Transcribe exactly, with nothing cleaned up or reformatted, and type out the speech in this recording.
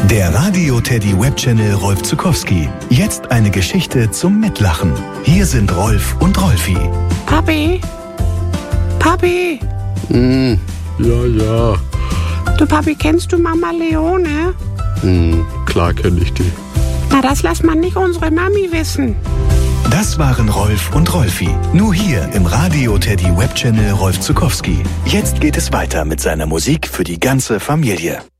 Der Radio Teddy Webchannel Rolf Zuckowski. Jetzt eine Geschichte zum Mitlachen. Hier sind Rolf und Rolfi. Papi? Papi? Hm, ja, ja. Du Papi, kennst du Mama Leone? Hm, klar kenne ich die. Na, das lässt man nicht unsere Mami wissen. Das waren Rolf und Rolfi. Nur hier im Radio Teddy Webchannel Rolf Zuckowski. Jetzt geht es weiter mit seiner Musik für die ganze Familie.